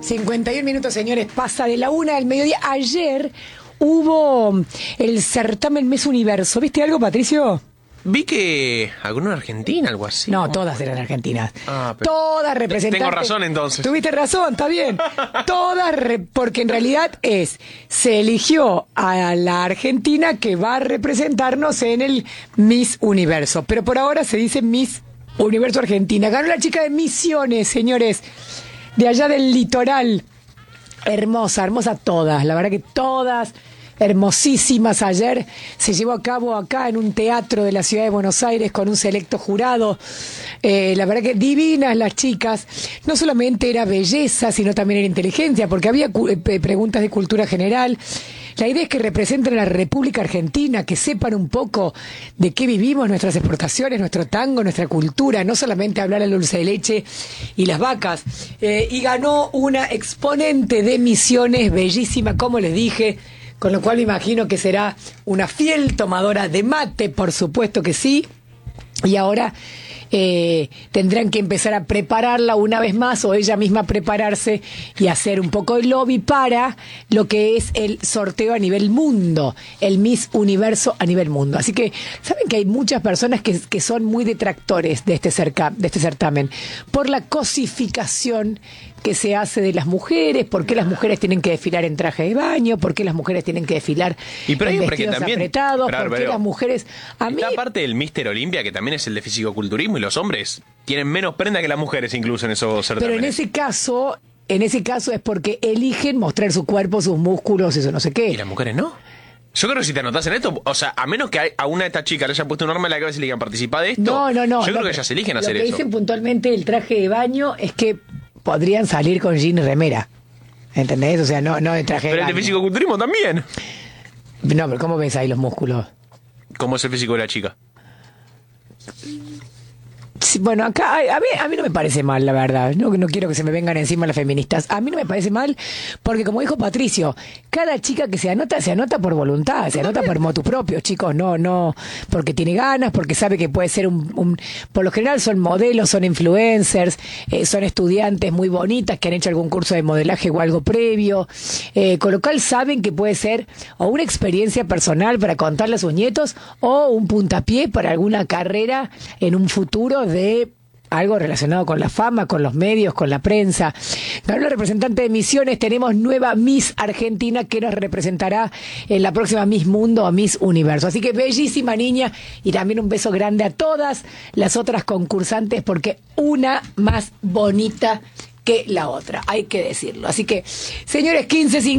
51 minutos, señores, pasa de la 1 del mediodía. Ayer hubo el certamen Miss Universo. ¿Viste algo, Patricio? Vi que alguna Argentina, algo así. No, todas eran argentinas. Pero todas representantes. Tengo razón, entonces. Tuviste razón, está bien. Porque en realidad se eligió a la Argentina que va a representarnos en el Miss Universo. Pero por ahora se dice Miss Universo Argentina. Ganó la chica de Misiones, señores, de allá del litoral. Hermosa, hermosa todas. La verdad que todas hermosísimas. Ayer se llevó a cabo acá en un teatro de la ciudad de Buenos Aires con un selecto jurado. La verdad que divinas las chicas. No solamente era belleza, sino también era inteligencia, porque había preguntas de cultura general. La idea es que representen a la República Argentina, que sepan un poco de qué vivimos, nuestras exportaciones, nuestro tango, nuestra cultura, no solamente hablar al dulce de leche y las vacas. Y ganó una exponente de Misiones, bellísima, como les dije, con lo cual me imagino que será una fiel tomadora de mate, por supuesto que sí. Y ahora tendrán que empezar a prepararla una vez más, o ella misma prepararse y hacer un poco de lobby para lo que es el sorteo a nivel mundo, el Miss Universo a nivel mundo. Así que saben que hay muchas personas que son muy detractores de este certamen por la cosificación que se hace de las mujeres, por qué las mujeres tienen que desfilar en traje de baño, por qué las mujeres tienen que desfilar en vestidos apretados, por qué las mujeres... Está parte del Mister Olimpia, que también es el de fisicoculturismo, y los hombres tienen menos prenda que las mujeres incluso en esos certámenes. Pero en ese caso es porque eligen mostrar su cuerpo, sus músculos, eso no sé qué. ¿Y las mujeres no? Yo creo que si te anotás en esto, o sea, a menos que a una de estas chicas le hayan puesto un arma en la cabeza y le digan participar de esto, no, yo creo que ellas eligen hacer eso. Lo que dicen puntualmente el traje de baño es que podrían salir con jean y remera, ¿entendés? O sea, no de traje de baño. Pero el de fisicoculturismo también. No, pero ¿cómo ves ahí los músculos? ¿Cómo es el físico de la chica? Sí, bueno, acá a mí no me parece mal, la verdad. No quiero que se me vengan encima las feministas. A mí no me parece mal porque, como dijo Patricio, cada chica que se anota por voluntad, se anota por motu propio, chicos. No, porque tiene ganas, porque sabe que puede ser por lo general son modelos, son influencers, son estudiantes muy bonitas que han hecho algún curso de modelaje o algo previo, con lo cual saben que puede ser o una experiencia personal para contarle a sus nietos o un puntapié para alguna carrera en un futuro de algo relacionado con la fama, con los medios, con la prensa. Ganó la representante de Misiones. Tenemos nueva Miss Argentina que nos representará en la próxima Miss Mundo o Miss Universo. Así que bellísima niña, y también un beso grande a todas las otras concursantes, porque una más bonita que la otra, hay que decirlo. Así que, señores,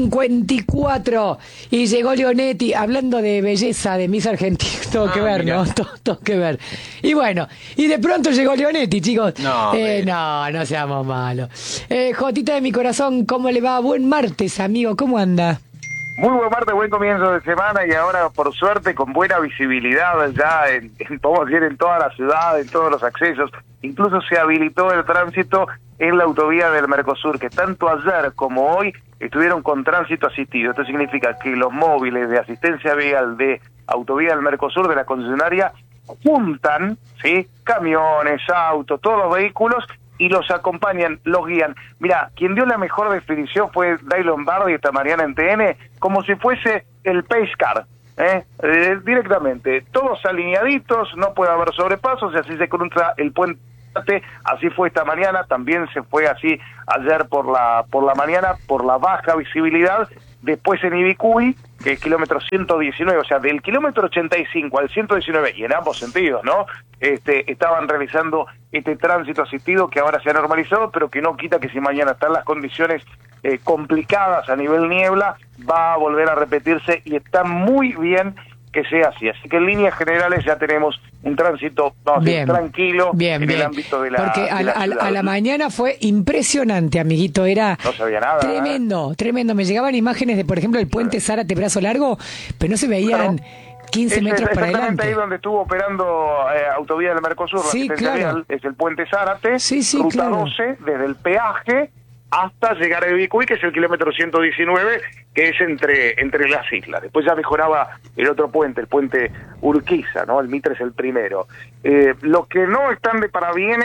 15:54 y llegó Leonetti, hablando de belleza de Miss Argentina, todo que ver, mirá. ¿No? Todo que ver. Y bueno, y de pronto llegó Leonetti, chicos. No seamos malos. Jotita de mi corazón, ¿cómo le va? Buen martes, amigo, ¿cómo anda? Muy buen martes, buen comienzo de semana, y ahora, por suerte, con buena visibilidad ya podemos decir, en toda la ciudad, en todos los accesos. Incluso se habilitó el tránsito en la autovía del Mercosur, que tanto ayer como hoy estuvieron con tránsito asistido. Esto significa que los móviles de asistencia vial de autovía del Mercosur, de la concesionaria, juntan, ¿sí?, camiones, autos, todos los vehículos, y los acompañan, los guían. Mira, quien dio la mejor definición fue Dai Lombardi esta mañana en TN, como si fuese el Pace Car, directamente, todos alineaditos, no puede haber sobrepasos, y así se cruza el puente. Así fue esta mañana, también se fue así ayer por la mañana, por la baja visibilidad. Después en Ibicuy, que es kilómetro 119, o sea, del kilómetro 85 al 119, y en ambos sentidos, ¿no? Estaban realizando este tránsito asistido, que ahora se ha normalizado, pero que no quita que si mañana están las condiciones complicadas a nivel niebla, va a volver a repetirse, y está muy bien que sea así. Así que en líneas generales ya tenemos un tránsito, vamos a decir, tranquilo en el ámbito de la Porque a la mañana fue impresionante, amiguito, no sabía nada. Tremendo. Me llegaban imágenes de, por ejemplo, el puente Zárate Brazo Largo, pero no se veían 15 metros para adelante. Exactamente ahí donde estuvo operando Autovía del Mercosur, sí, claro. Es el puente Zárate, ruta claro. 12, desde el peaje hasta llegar a Ibicuy, que es el kilómetro 119, que es entre las islas. Después ya mejoraba el otro puente, el puente Urquiza, ¿no? El Mitre es el primero. Lo que no están de parabienes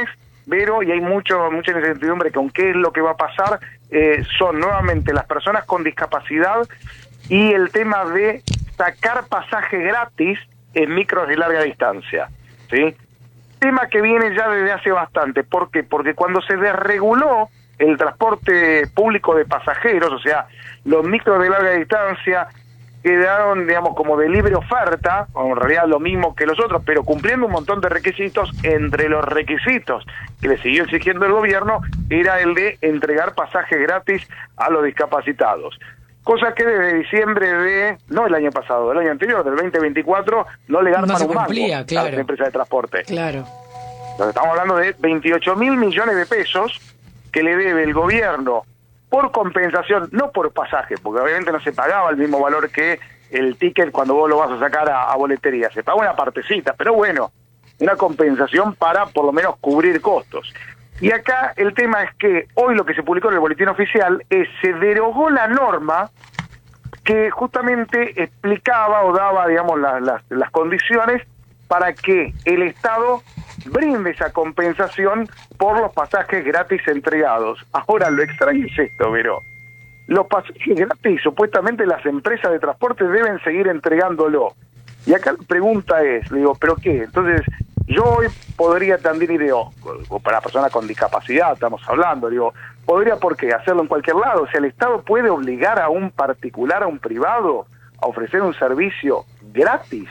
Vero, y hay mucha incertidumbre con qué es lo que va a pasar, son nuevamente las personas con discapacidad y el tema de sacar pasaje gratis en micros de larga distancia, ¿sí? Tema que viene ya desde hace bastante. ¿Por qué? Porque cuando se desreguló el transporte público de pasajeros, o sea, los micros de larga distancia quedaron, digamos, como de libre oferta, o en realidad lo mismo que los otros, pero cumpliendo un montón de requisitos. Entre los requisitos que le siguió exigiendo el gobierno era el de entregar pasajes gratis a los discapacitados. Cosa que desde diciembre no el año pasado, del año anterior, del 2024, no le dan para un mango a las empresas de transporte. Claro. Entonces, estamos hablando de 28.000 millones de pesos que le debe el gobierno por compensación, no por pasaje, porque obviamente no se pagaba el mismo valor que el ticket cuando vos lo vas a sacar a boletería, se paga una partecita, pero bueno, una compensación para por lo menos cubrir costos. Y acá el tema es que hoy lo que se publicó en el boletín oficial es se derogó la norma que justamente explicaba o daba, digamos, las condiciones para que el Estado brinde esa compensación por los pasajes gratis entregados. Ahora, lo extraño es esto, Vero. Los pasajes gratis, supuestamente las empresas de transporte deben seguir entregándolo. Y acá la pregunta es, le digo, ¿pero qué? Entonces, yo hoy podría también ir, o para personas con discapacidad, estamos hablando, digo, podría, ¿por qué? Hacerlo en cualquier lado. O sea, el Estado puede obligar a un particular, a un privado, a ofrecer un servicio gratis.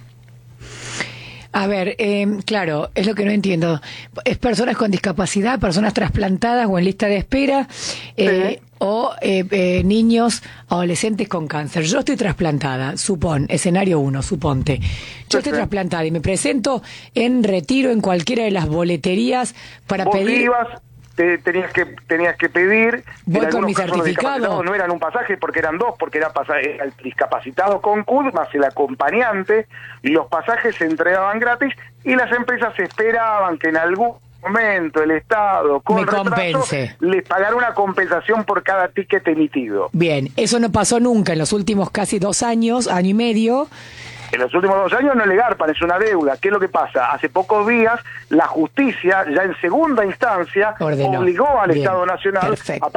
A ver, claro, es lo que no entiendo. ¿Es personas con discapacidad, personas trasplantadas o en lista de espera, o niños, adolescentes con cáncer? Yo estoy trasplantada, escenario 1, suponte. Yo estoy trasplantada y me presento en Retiro en cualquiera de las boleterías para pedir... Tenías que pedir. Voy con mi certificado. No eran un pasaje porque eran dos, porque era el discapacitado con CUD más el acompañante, y los pasajes se entregaban gratis y las empresas esperaban que en algún momento el Estado con retraso les pagara una compensación por cada ticket emitido. Bien, eso no pasó nunca en los últimos casi 2 años, año y medio. En los últimos 2 años no le garpan, es una deuda. ¿Qué es lo que pasa? Hace pocos días la justicia, ya en segunda instancia, obligó al Estado Nacional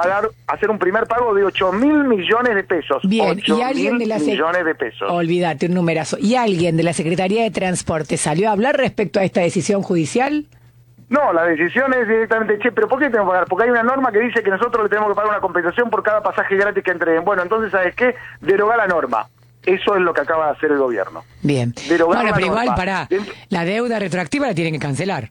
a hacer un primer pago de 8.000 millones de pesos. Bien, y alguien de millones de pesos. Olvídate, un numerazo. ¿Y alguien de la Secretaría de Transporte salió a hablar respecto a esta decisión judicial? No, la decisión es directamente, pero ¿por qué tenemos que pagar? Porque hay una norma que dice que nosotros le tenemos que pagar una compensación por cada pasaje gratis que entreguen. Bueno, entonces, ¿sabes qué? Derogar la norma. Eso es lo que acaba de hacer el gobierno. Bien. Bueno, pero igual, la deuda retroactiva la tienen que cancelar.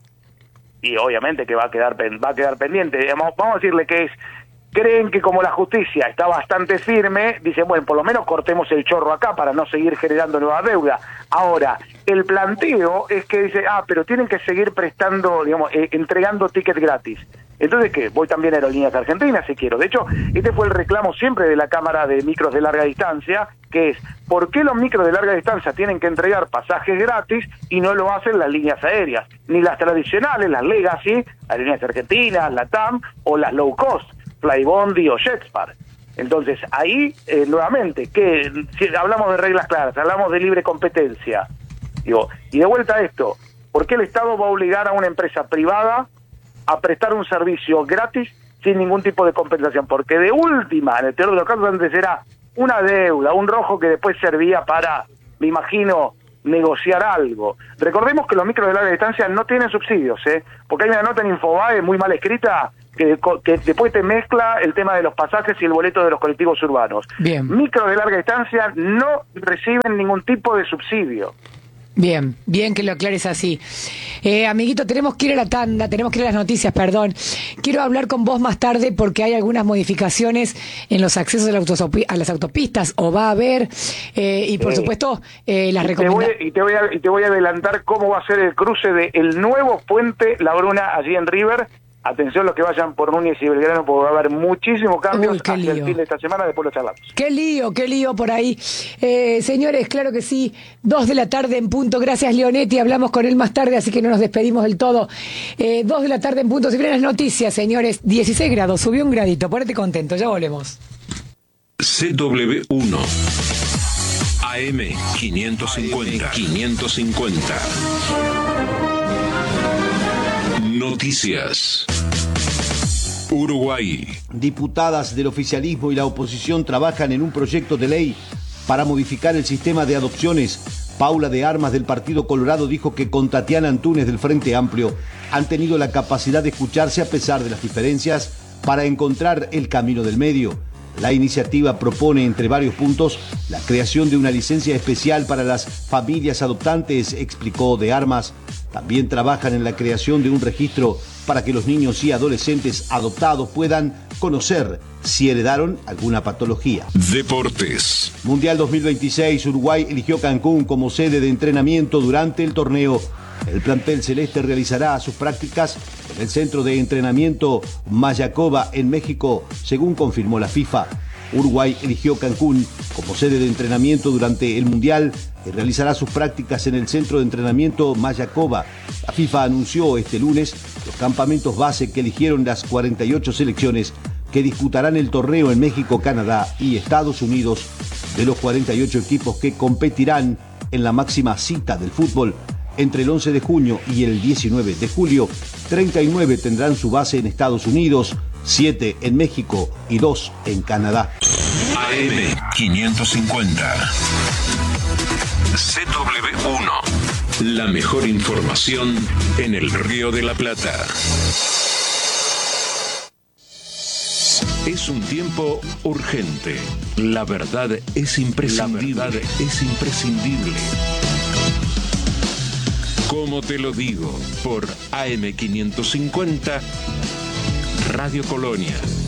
Y obviamente que va a quedar pendiente. Vamos a decirle que creen que como la justicia está bastante firme, dicen, bueno, por lo menos cortemos el chorro acá para no seguir generando nueva deuda. Ahora, el planteo es que dice, pero tienen que seguir prestando, digamos, entregando tickets gratis. Entonces, ¿qué? Voy también a Aerolíneas Argentinas si quiero. De hecho, este fue el reclamo siempre de la Cámara de Micros de Larga Distancia, que es, ¿por qué los micros de larga distancia tienen que entregar pasajes gratis y no lo hacen las líneas aéreas? Ni las tradicionales, las Legacy, Aerolíneas Argentinas, la TAM, o las low cost, Flybondi o Jetspar. Entonces, ahí, nuevamente, que si hablamos de reglas claras, hablamos de libre competencia, digo, y de vuelta a esto, ¿por qué el Estado va a obligar a una empresa privada a prestar un servicio gratis sin ningún tipo de compensación? Porque de última, en el peor de los casos, antes era una deuda, un rojo que después servía para, me imagino, negociar algo. Recordemos que los micros de larga distancia no tienen subsidios, porque hay una nota en Infobae muy mal escrita que después te mezcla el tema de los pasajes y el boleto de los colectivos urbanos. Bien. Micros de larga distancia no reciben ningún tipo de subsidio. Bien, bien que lo aclares así. Amiguito, tenemos que ir a la tanda, tenemos que ir a las noticias, perdón. Quiero hablar con vos más tarde porque hay algunas modificaciones en los accesos a las autopistas, o va a haber, y por supuesto, las recomendaciones. Y te voy a adelantar cómo va a ser el cruce del nuevo puente La Bruna allí en River. Atención los que vayan por Núñez y Belgrano, porque va a haber muchísimos cambios hacia el fin de esta semana, después lo charlamos. Qué lío por ahí. Señores, claro que sí, 2 de la tarde en punto. Gracias, Leonetti, hablamos con él más tarde, así que no nos despedimos del todo. 2 de la tarde en punto, si vienen las noticias, señores, 16 grados, subió un gradito, ponete contento, ya volvemos. CW1 AM 550. Noticias. Uruguay. Diputadas del oficialismo y la oposición trabajan en un proyecto de ley para modificar el sistema de adopciones. Paula de Armas del Partido Colorado dijo que con Tatiana Antunes del Frente Amplio han tenido la capacidad de escucharse a pesar de las diferencias para encontrar el camino del medio. La iniciativa propone, entre varios puntos, la creación de una licencia especial para las familias adoptantes, explicó de Armas. También trabajan en la creación de un registro para que los niños y adolescentes adoptados puedan conocer si heredaron alguna patología. Deportes. Mundial 2026, Uruguay eligió Cancún como sede de entrenamiento durante el torneo. El plantel celeste realizará sus prácticas en el centro de entrenamiento Mayacoba en México, según confirmó la FIFA. Uruguay eligió Cancún como sede de entrenamiento durante el Mundial y realizará sus prácticas en el centro de entrenamiento Mayacoba. La FIFA anunció este lunes los campamentos base que eligieron las 48 selecciones que disputarán el torneo en México, Canadá y Estados Unidos. De los 48 equipos que competirán en la máxima cita del fútbol, entre el 11 de junio y el 19 de julio, 39 tendrán su base en Estados Unidos, 7 en México y 2 en Canadá. AM 550. CW1. La mejor información en el Río de la Plata. Es un tiempo urgente. La verdad es imprescindible. Como te lo digo, por AM 550, Radio Colonia.